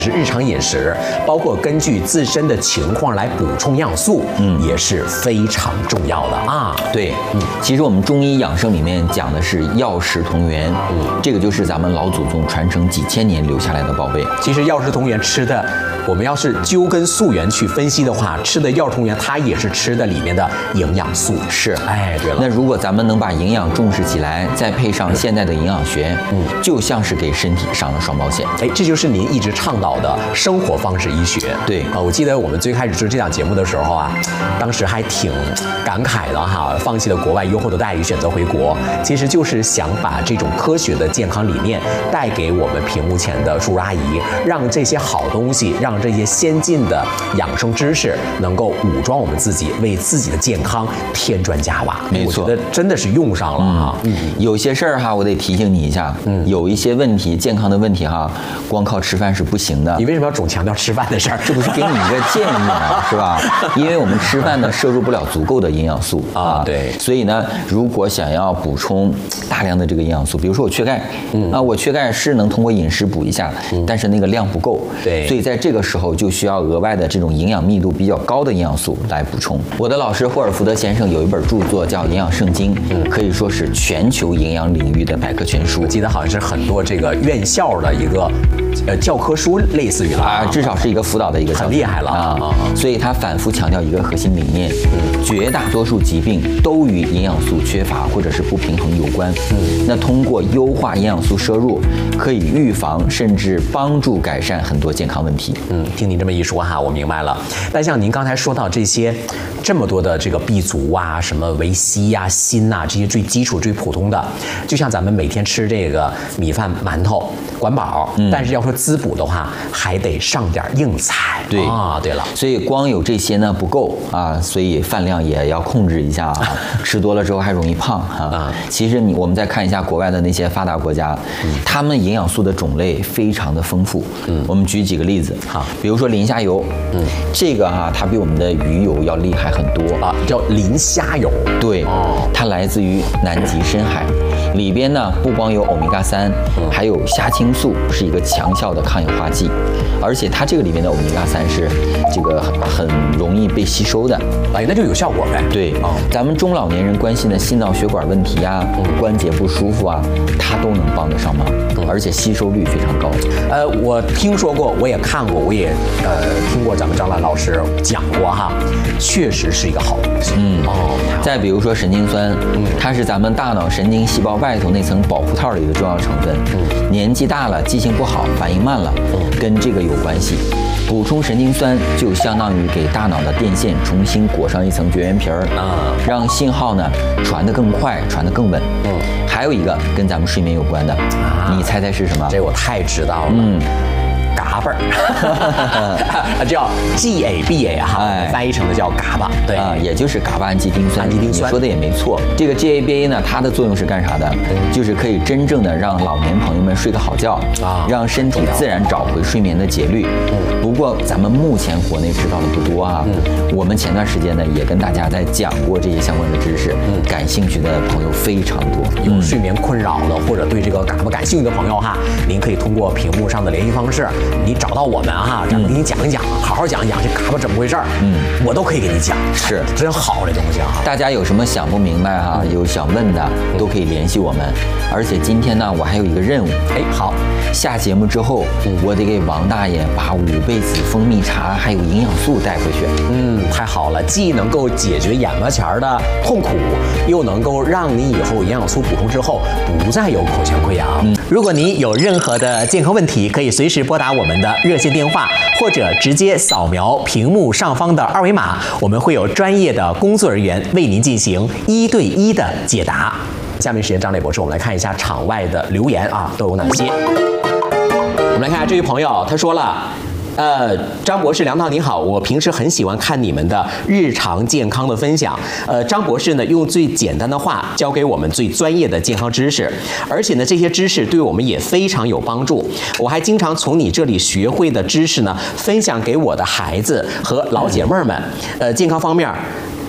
日常饮食，包括根据自身的情况来补充营养素，也是非常重要的啊。 对，其实我们中医养生里面讲的是药食同源，这个就是咱们老祖宗传承几千年留下来的宝贝。 其实药食同源吃的，我们要是究根溯源去分析的话，吃的药食同源，它也是吃的里面的营养素。 是， 哎，对了， 那如果咱们能把营养重视起来，再配上现代的营养学，就像是给身体上了双保险。 哎，这就是您一直倡导的生活方式医学。 对我记得我们最开始做这档节目的时候啊，当时还挺感慨的哈，放弃了国外优厚的待遇，选择回国，其实就是想把这种科学的健康理念带给我们屏幕前的叔叔阿姨，让这些好东西，让这些先进的养生知识能够武装我们自己，为自己的健康添砖加瓦。 没错， 我觉得真的是用上了哈。 有些事儿哈，我得提醒你一下，有一些问题，健康的问题哈，光靠吃饭是不行的。 你为什么要总强调吃饭的事儿？ 这不是给你一个建议吗？是吧？因为我们吃饭呢摄入不了足够的营养素啊， 对， 所以呢，如果想要补充大量的这个营养素，比如说我缺钙，我缺钙是能通过饮食补一下，但是那个量不够， 对， 所以在这个时候就需要额外的这种营养密度比较高的营养素来补充。我的老师霍尔福德先生有一本著作叫《营养圣经》，可以说是全球营养领域的百科全书。 我记得好像是很多这个院校的一个教科书，类似于啊，至少是一个辅导的一个， 很厉害了啊。 所以他反复强调一个核心理念，绝大多数疾病都与营养素缺乏或者是不平衡有关。那通过优化营养素摄入，可以预防甚至帮助改善很多健康问题。 听您这么一说哈，我明白了。但像您刚才说到这么多的这个 B 族啊，什么维 C 呀、锌呐，这些最基础、最普通的，就像咱们每天吃这个米饭、馒头管饱，但是要说滋补的话，还得上点硬菜。 对啊，对了， 所以光有这些呢不够啊，所以饭量也要控制一下啊，吃多了之后还容易胖啊。其实我们再看一下国外的那些发达国家，他们营养素的种类非常的丰富。我们举几个例子哈，比如说磷虾油，这个它比我们的鱼油要厉害很多啊，叫磷虾油。 对，它来自于南极深海，里边呢不光有欧米伽3，还有虾青素，是一个强效的抗氧化剂，而且它这个里面的欧米伽3是这个很容易被吸收的， 哎，那就有效果呗。 对，咱们中老年人关心的心脑血管问题啊，关节不舒服啊，它都能帮得上忙，而且吸收率非常高。 我听说过，我也看过，我也听过咱们张兰老师讲过哈，确实是一个好东西。 再比如说神经酸，它是咱们大脑神经细胞外头那层保护套的一个重要成分。年纪大了，记性不好，反应慢了，跟这个有关系。补充神经酸就相当于给大脑的电线重新裹上一层绝缘皮儿让信号呢传得更快，传得更稳。还有一个跟咱们睡眠有关的，你猜猜是什么？ 这我太知道了。嘎巴儿，叫 GABA 哈，翻译成的叫嘎巴，对也就是嘎巴氨基丁酸。你说的也没错。这个 GABA 呢，它的作用是干啥的？就是可以真正的让老年朋友们睡个好觉让身体自然找回睡眠的节律。不过咱们目前国内知道的不多啊。我们前段时间呢也跟大家在讲过这些相关的知识，感兴趣的朋友非常多。 有睡眠困扰的或者对这个嘎巴感兴趣的朋友哈，您可以通过屏幕上的联系方式，你找到我们哈，咱们给你讲一讲，好好讲一讲这嘎巴怎么回事儿。我都可以给你讲， 是真好这东西啊。 大家有什么想不明白哈，有想问的都可以联系我们。而且今天呢，我还有一个任务， 好， 下节目之后，我得给王大爷把5倍子蜂蜜茶还有营养素带回去。 太好了，既能够解决眼巴前的痛苦，又能够让你以后营养素补充之后不再有口腔溃疡。如果您有任何的健康问题，可以随时拨打我们的热线电话，或者直接扫描屏幕上方的2维码，我们会有专业的工作人员为您进行1对1的解答。下面时间，张磊博士，我们来看一下场外的留言啊，都有哪些？我们来看一下这位朋友，他说了。张博士、梁导您好，我平时很喜欢看你们的日常健康的分享。张博士呢用最简单的话教给我们最专业的健康知识，而且呢这些知识对我们也非常有帮助。我还经常从你这里学会的知识呢分享给我的孩子和老姐妹们。健康方面。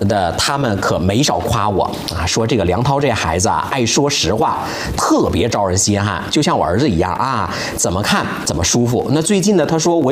的他们可没少夸我啊，说这个梁涛这孩子啊，爱说实话，特别招人稀罕，就像我儿子一样啊，怎么看怎么舒服。那最近呢，他说我